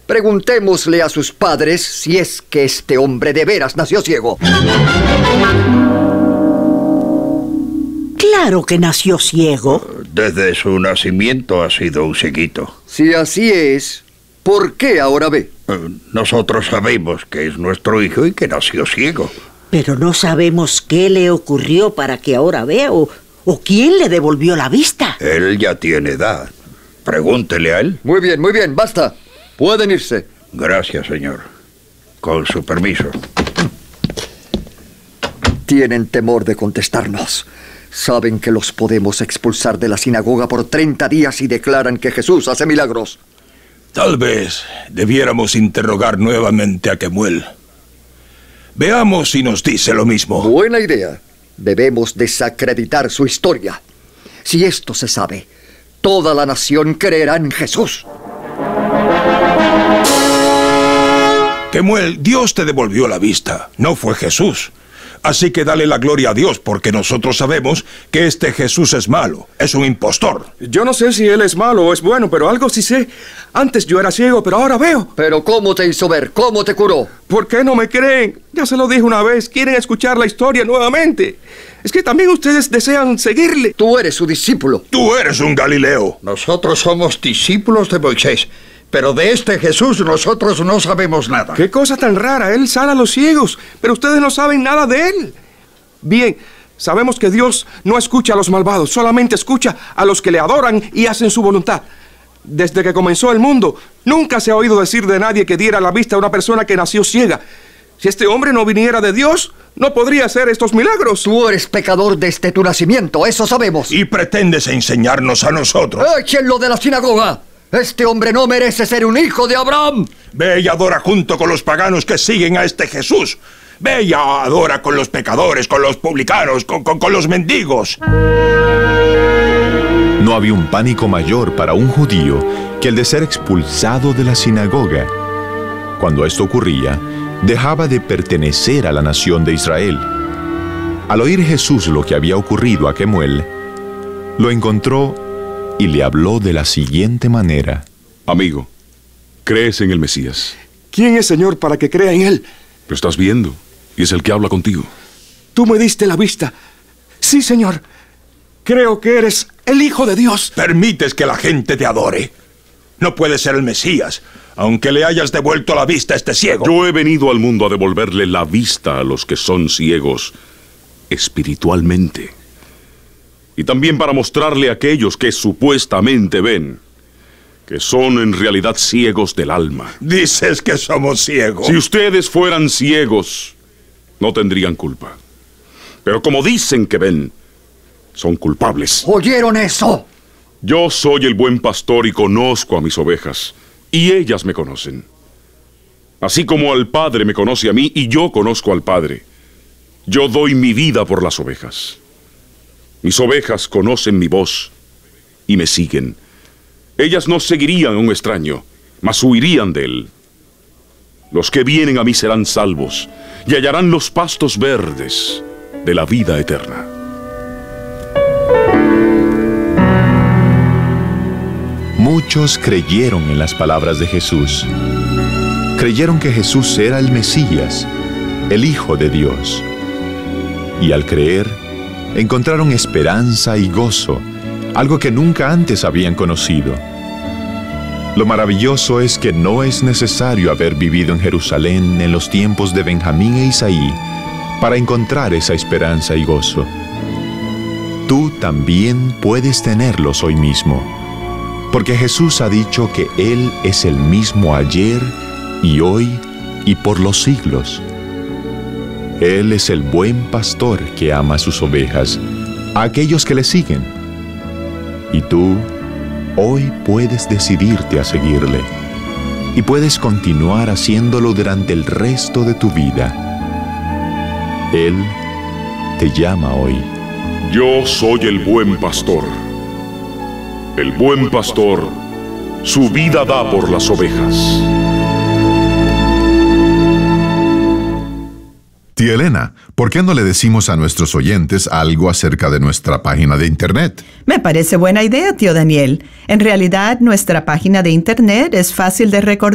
Preguntémosle a sus padres si es que este hombre de veras nació ciego. Claro que nació ciego. Desde su nacimiento ha sido un cieguito. Si así es, ¿por qué ahora ve? Nosotros sabemos que es nuestro hijo y que nació ciego. Pero no sabemos qué le ocurrió para que ahora vea o quién le devolvió la vista. Él ya tiene edad. Pregúntele a él. Muy bien, basta. Pueden irse. Gracias, señor. Con su permiso. Tienen temor de contestarnos. Saben que los podemos expulsar de la sinagoga por 30 días si declaran que Jesús hace milagros. Tal vez debiéramos interrogar nuevamente a Kemuel. Veamos si nos dice lo mismo. Buena idea. Debemos desacreditar su historia. Si esto se sabe, toda la nación creerá en Jesús. Kemuel, Dios te devolvió la vista, no fue Jesús. Así que dale la gloria a Dios, porque nosotros sabemos que este Jesús es malo, es un impostor. Yo no sé si él es malo o es bueno, pero algo sí sé. Antes yo era ciego, pero ahora veo. ¿Pero cómo te hizo ver? ¿Cómo te curó? ¿Por qué no me creen? Ya se lo dije una vez, quieren escuchar la historia nuevamente. Es que también ustedes desean seguirle. Tú eres su discípulo. Tú eres un Galileo. Nosotros somos discípulos de Moisés, pero de este Jesús nosotros no sabemos nada. Qué cosa tan rara, él sana a los ciegos, pero ustedes no saben nada de él. Bien, sabemos que Dios no escucha a los malvados, solamente escucha a los que le adoran y hacen su voluntad. Desde que comenzó el mundo, nunca se ha oído decir de nadie que diera la vista a una persona que nació ciega. Si este hombre no viniera de Dios, no podría hacer estos milagros. Tú eres pecador desde tu nacimiento, eso sabemos. Y pretendes enseñarnos a nosotros. ¡Échenlo de la sinagoga! Este hombre no merece ser un hijo de Abraham. Ve y adora junto con los paganos que siguen a este Jesús. Ve y adora con los pecadores, con los publicanos, con los mendigos. No había un pánico mayor para un judío que el de ser expulsado de la sinagoga. Cuando esto ocurría, dejaba de pertenecer a la nación de Israel. Al oír Jesús lo que había ocurrido a Kemuel, lo encontró y le habló de la siguiente manera. Amigo, ¿crees en el Mesías? ¿Quién es, Señor, para que crea en él? Lo estás viendo, y es el que habla contigo. Tú me diste la vista. Sí, Señor. Creo que eres el Hijo de Dios. Permites que la gente te adore. No puedes ser el Mesías, aunque le hayas devuelto la vista a este ciego. Yo he venido al mundo a devolverle la vista a los que son ciegos espiritualmente. Y también para mostrarle a aquellos que supuestamente ven, que son en realidad ciegos del alma. Dices que somos ciegos. Si ustedes fueran ciegos, no tendrían culpa. Pero como dicen que ven, son culpables. ¿Oyeron eso? Yo soy el buen pastor y conozco a mis ovejas, y ellas me conocen. Así como al Padre me conoce a mí y yo conozco al Padre. Yo doy mi vida por las ovejas. Mis ovejas conocen mi voz y me siguen. Ellas no seguirían a un extraño, mas huirían de él. Los que vienen a mí serán salvos y hallarán los pastos verdes de la vida eterna. Muchos creyeron en las palabras de Jesús. Creyeron que Jesús era el Mesías, el Hijo de Dios. Y al creer, encontraron esperanza y gozo, algo que nunca antes habían conocido. Lo maravilloso es que no es necesario haber vivido en Jerusalén en los tiempos de Benjamín e Isaí para encontrar esa esperanza y gozo. Tú también puedes tenerlos hoy mismo, porque Jesús ha dicho que Él es el mismo ayer y hoy y por los siglos. Él es el buen pastor que ama a sus ovejas, a aquellos que le siguen. Y tú, hoy puedes decidirte a seguirle. Y puedes continuar haciéndolo durante el resto de tu vida. Él te llama hoy. Yo soy el buen pastor. El buen pastor su vida da por las ovejas. Tía Elena, ¿por qué no le decimos a nuestros oyentes algo acerca de nuestra página de Internet? Me parece buena idea, tío Daniel. En realidad, nuestra página de Internet es fácil de recordar.